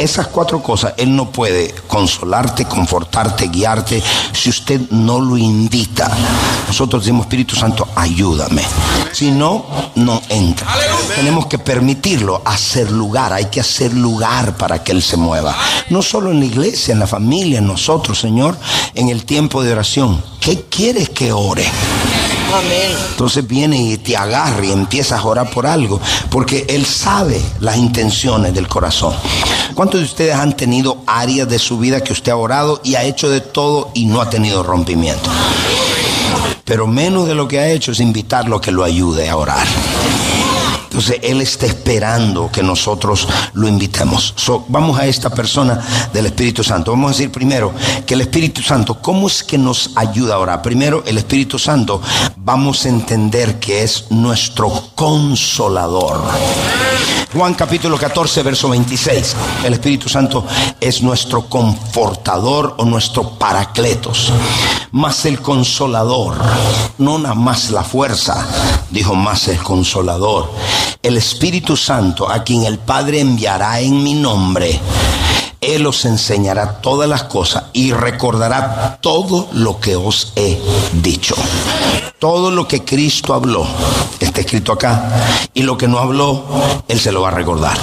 esas 4 cosas, Él no puede consolarte, confortarte, guiarte, si usted no lo invita. Nosotros decimos, Espíritu Santo, ayúdame. Si no, no entra. Tenemos que permitirlo, hacer lugar. Hay que hacer lugar para que Él se mueva. No solo en la iglesia, en la familia, en nosotros, Señor, en el tiempo de oración. ¿Qué quieres que ore? Amén. Entonces viene y te agarra y empiezas a orar por algo, porque Él sabe las intenciones del corazón. ¿Cuántos de ustedes han tenido áreas de su vida que usted ha orado y ha hecho de todo y no ha tenido rompimiento? Pero menos de lo que ha hecho es invitarlo a que lo ayude a orar. Entonces Él está esperando que nosotros lo invitemos. Vamos a esta persona del Espíritu Santo. Vamos a decir primero que el Espíritu Santo, ¿cómo es que nos ayuda a orar? Primero, el Espíritu Santo, vamos a entender que es nuestro consolador. Juan capítulo 14, verso 26. El Espíritu Santo es nuestro confortador o nuestro paracletos. Más el consolador, no nada más la fuerza, dijo más el consolador. El Espíritu Santo, a quien el Padre enviará en mi nombre, Él os enseñará todas las cosas y recordará todo lo que os he dicho. Todo lo que Cristo habló está escrito acá, y lo que no habló, Él se lo va a recordar.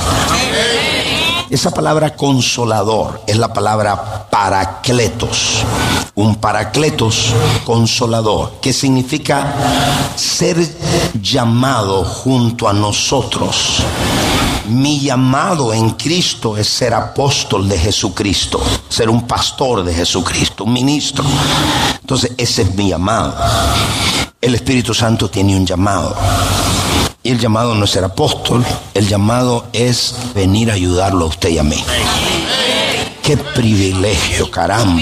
Esa palabra consolador es la palabra paracletos. Un paracletos consolador, que significa ser llamado junto a nosotros. Mi llamado en Cristo es ser apóstol de Jesucristo, ser un pastor de Jesucristo, un ministro. Entonces ese es mi llamado. El Espíritu Santo tiene un llamado. Y el llamado no es ser apóstol, el llamado es venir a ayudarlo a usted y a mí. ¡Qué privilegio, caramba!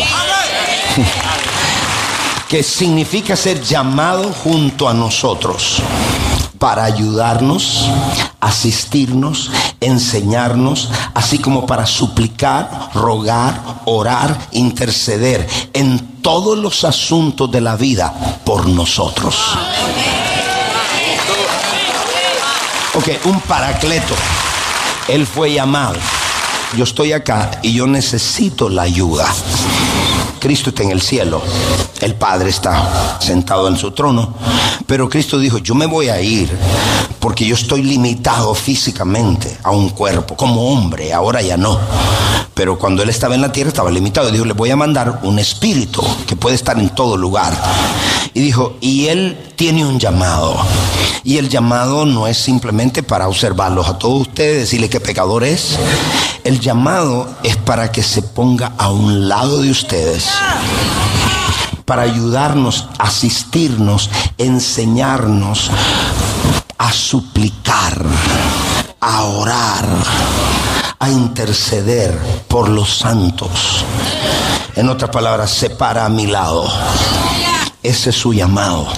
Que significa ser llamado junto a nosotros para ayudarnos, asistirnos, enseñarnos, así como para suplicar, rogar, orar, interceder en todos los asuntos de la vida por nosotros. Ok, un paracleto. Él fue llamado. Yo estoy acá y yo necesito la ayuda. Cristo está en el cielo, el Padre está sentado en su trono, pero Cristo dijo, yo me voy a ir porque yo estoy limitado físicamente a un cuerpo, como hombre, ahora ya no. Pero cuando Él estaba en la tierra estaba limitado. Y dijo, le voy a mandar un espíritu que puede estar en todo lugar. Y dijo, y Él tiene un llamado. Y el llamado no es simplemente para observarlos a todos ustedes, decirle qué pecador es. El llamado es para que se ponga a un lado de ustedes, para ayudarnos, asistirnos, enseñarnos a suplicar, a orar, a interceder por los santos. En otras palabras, se para a mi lado. Ese es su llamado.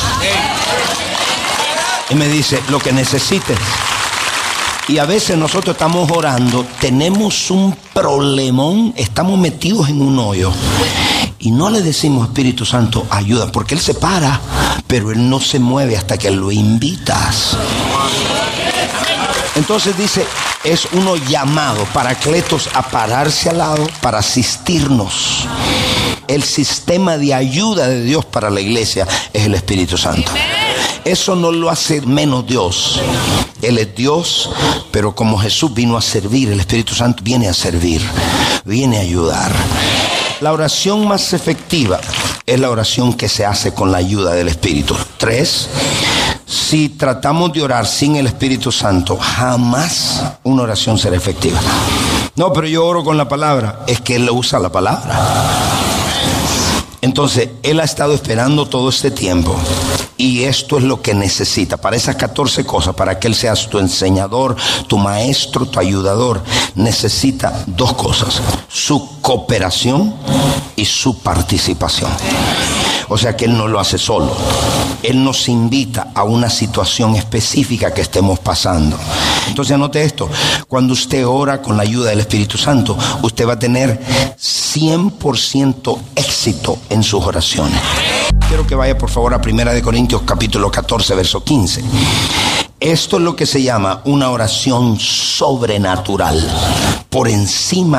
Y me dice, lo que necesites. Y a veces nosotros estamos orando, tenemos un problemón, estamos metidos en un hoyo. Y no le decimos, Espíritu Santo, ayuda, porque Él se para, pero Él no se mueve hasta que lo invitas. Entonces dice, es uno llamado, paracletos, a pararse al lado para asistirnos. El sistema de ayuda de Dios para la iglesia es el Espíritu Santo. Eso no lo hace menos Dios. Él es Dios, pero como Jesús vino a servir, el Espíritu Santo viene a servir, viene a ayudar. La oración más efectiva es la oración que se hace con la ayuda del Espíritu. 3, si tratamos de orar sin el Espíritu Santo, jamás una oración será efectiva. No, pero yo oro con la palabra. Es que Él usa la palabra. Entonces, Él ha estado esperando todo este tiempo. Y esto es lo que necesita. Para esas 14 cosas, para que Él sea tu enseñador, tu maestro, tu ayudador, necesita 2 cosas: su cooperación y su participación. O sea que Él no lo hace solo. Él nos invita a una situación específica que estemos pasando. Entonces anote esto: cuando usted ora con la ayuda del Espíritu Santo, usted va a tener 100% éxito en sus oraciones. Quiero que vaya por favor a 1 Corintios capítulo 14, verso 15. Esto es lo que se llama una oración sobrenatural, por encima